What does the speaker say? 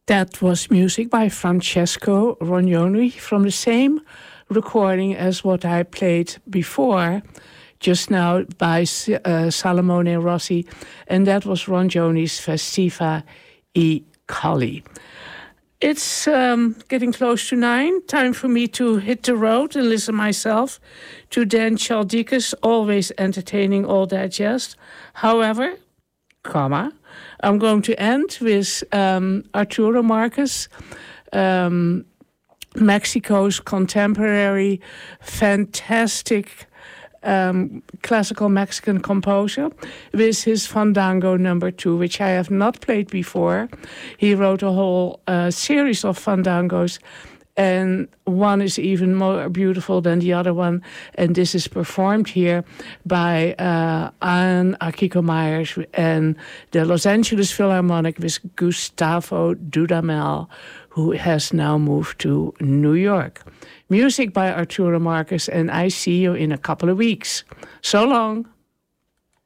That was music by Francesco Rognoni from the same recording as what I played before, just now by Salomone Rossi, and that was Rognoni's Festiva I Colli. It's getting close to 9. Time for me to hit the road and listen myself to Dan Chaldikas, always entertaining all that jazz. However, I'm going to end with Arturo Marquez, Mexico's contemporary, fantastic classical Mexican composer, with his Fandango No. 2, which I have not played before. He wrote a whole series of fandangos, and one is even more beautiful than the other one, and this is performed here by Anne Akiko Myers and the Los Angeles Philharmonic with Gustavo Dudamel, who has now moved to New York. Music by Arturo Marquez, and I see you in a couple of weeks. So long.